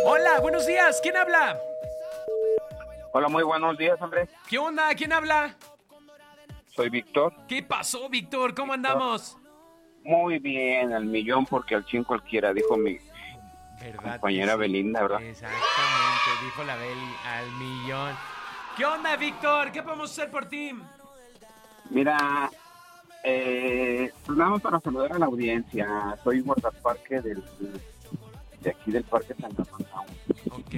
Hola, buenos días. ¿Quién habla? Hola, muy buenos días, hombre. ¿Qué onda? ¿Quién habla? Soy Víctor. ¿Qué pasó, Víctor? ¿Cómo Víctor. andamos? Muy bien, al millón porque al 100 cualquiera, dijo mi ¿Verdad que compañera sí? Belinda, ¿verdad? Exactamente, dijo la Beli al millón. ¿Qué onda, Víctor? ¿Qué podemos hacer por ti? Mira, pues nada más para saludar a la audiencia. Soy guardaparque de aquí del Parque Tangamanga. Ok.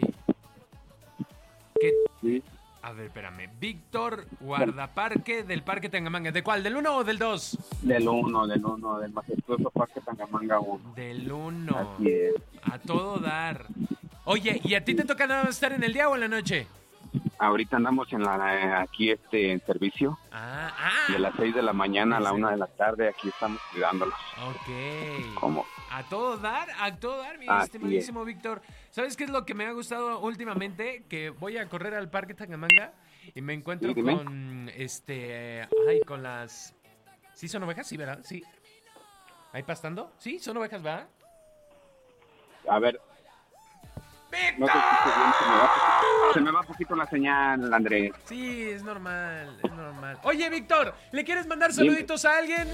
¿Qué? Sí, A ver, espérame. Víctor, guardaparque del Parque Tangamanga. ¿De cuál? ¿Del uno o del 2? del majestuoso Parque Tangamanga 1. Del uno. Así es. A todo dar. Oye, ¿y a ti te toca nada más estar en el día o en la noche? Ahorita andamos aquí en servicio. De las 6 de la mañana a la 1 de la tarde, aquí estamos cuidándolos. Ok. ¿Cómo? A todo dar, mi Así estimadísimo Víctor. ¿Sabes qué es lo que me ha gustado últimamente? Que voy a correr al Parque Tangamanga y me encuentro Sí, dime. con, con las... ¿Sí son ovejas? Sí, ¿verdad? Sí. ¿Ahí pastando? Sí, son ovejas, ¿verdad? A ver, no ¡Víctor! te escucho bien, se me va poquito la señal, Andrés. Sí, es normal, es normal. Oye, Víctor, ¿le quieres mandar Dime. saluditos a alguien?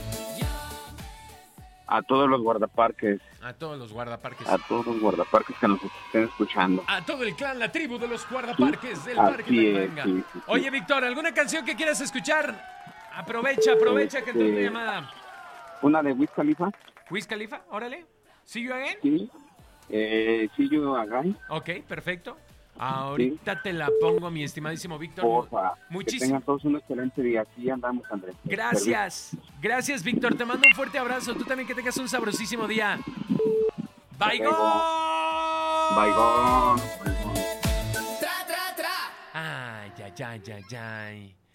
A todos los guardaparques, A todos los guardaparques. a todos los guardaparques que nos estén escuchando. A todo el clan, la tribu de los guardaparques del Así Parque es, Tangamanga. sí. Oye, Víctor, ¿alguna canción que quieras escuchar? Aprovecha que entró tu llamada. Una de Wiz Khalifa, ¿Wiz Khalifa? Órale. ¿See you again? sí. See You Again, Ok, perfecto. Ahorita te la pongo, mi estimadísimo Víctor. porfa. Que Muchísimas tengan todos un excelente día. Aquí andamos, Andrés. gracias. Gracias, Víctor. Te mando un fuerte abrazo. Tú también que tengas un sabrosísimo día. Bye, luego. gol. Bye, gone. Ay, ay, ay, ay, ay.